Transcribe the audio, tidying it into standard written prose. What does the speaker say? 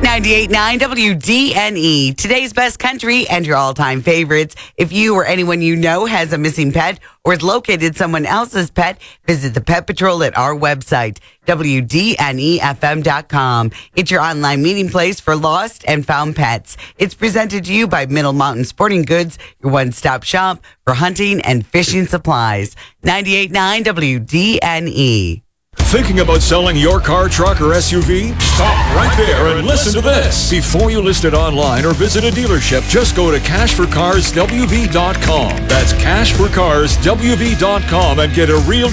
98.9 WDNE, today's best country and your all-time favorites. If you or anyone you know has a missing pet or has located someone else's pet, visit the Pet Patrol at our website, WDNEFM.com. It's your online meeting place for lost and found pets. It's presented to you by Middle Mountain Sporting Goods, your one-stop shop for hunting and fishing supplies. 98.9 WDNE. Thinking about selling your car, truck, or SUV? Stop right there and listen to this. Before you list it online or visit a dealership, just go to cashforcarswv.com. That's cashforcarswv.com and get a real